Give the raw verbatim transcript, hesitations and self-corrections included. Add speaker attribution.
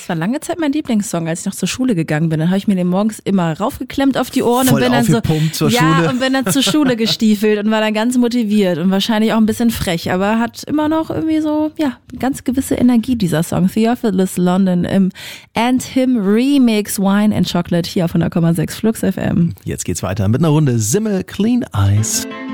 Speaker 1: Das war lange Zeit mein Lieblingssong, als ich noch zur Schule gegangen bin. Dann habe ich mir den morgens immer raufgeklemmt auf die Ohren
Speaker 2: Voll
Speaker 1: und bin dann so
Speaker 2: zur
Speaker 1: ja
Speaker 2: Schule.
Speaker 1: und bin dann zur Schule gestiefelt und war dann ganz motiviert und wahrscheinlich auch ein bisschen frech, aber hat immer noch irgendwie so ja ganz gewisse Energie dieser Song. Theophilus London im And Him Remix Wine and Chocolate hier auf hundert Komma sechs Flux F M.
Speaker 2: Jetzt geht's weiter mit einer Runde Simmel Clean Eyes.